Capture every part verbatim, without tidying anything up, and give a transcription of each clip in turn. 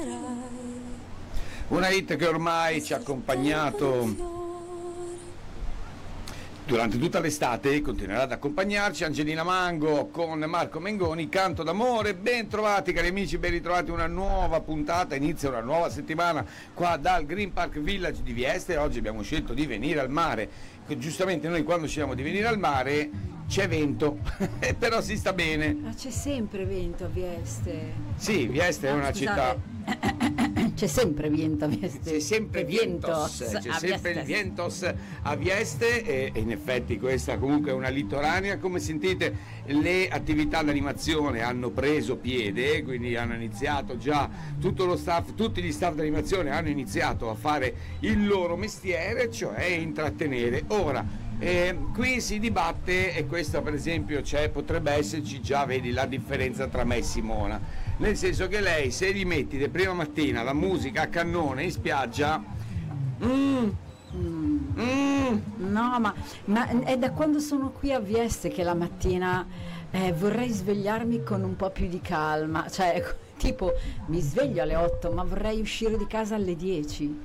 Una hit che ormai ci ha accompagnato durante tutta l'estate e continuerà ad accompagnarci. Angelina Mango con Marco Mengoni, Canto d'amore. Ben trovati cari amici, ben ritrovati, una nuova puntata, inizia una nuova settimana qua dal Green Park Village di Vieste. Oggi abbiamo scelto di venire al mare. Giustamente noi quando scegliamo di venire al mare c'è vento, però si sta bene. Ma c'è sempre vento a Vieste. Sì, Vieste è una città. C'è sempre vento a Vieste. C'è sempre vientos, c'è sempre il vientos a Vieste e, e in effetti questa comunque è una litoranea. Come sentite, le attività d'animazione hanno preso piede, quindi hanno iniziato già tutto lo staff, tutti gli staff d'animazione hanno iniziato a fare il loro mestiere, cioè intrattenere. Ora, Eh, qui si dibatte, e questo per esempio c'è, potrebbe esserci già, vedi la differenza tra me e Simona, nel senso che lei, se gli metti di prima mattina la musica a cannone in spiaggia, mm, Mm. mm, No, ma, ma è da quando sono qui a Vieste che la mattina eh, vorrei svegliarmi con un po' più di calma, cioè tipo mi sveglio alle otto ma vorrei uscire di casa alle dieci.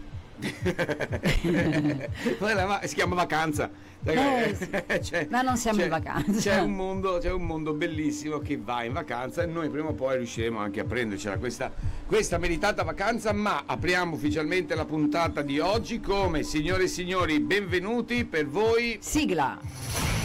si chiama vacanza. Eh, C'è- ma non siamo c'è- in vacanza. C'è un mondo, c'è un mondo bellissimo che va in vacanza e noi prima o poi riusciremo anche a prendercela questa, questa meritata vacanza. Ma apriamo ufficialmente la puntata di oggi come, signore e signori, benvenuti per voi. Sigla.